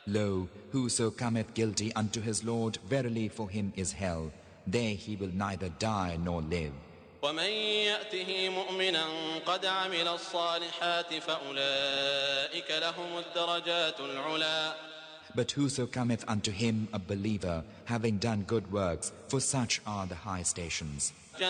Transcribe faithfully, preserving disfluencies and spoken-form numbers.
Lo, whoso cometh guilty unto his Lord, verily for him is hell. There he will neither die nor live. ومن يأته مؤمنا قد عمل الصالحات فأولئك لهم الدرجات العلى. But whoso cometh unto him a believer, having done good works, for such are the high stations.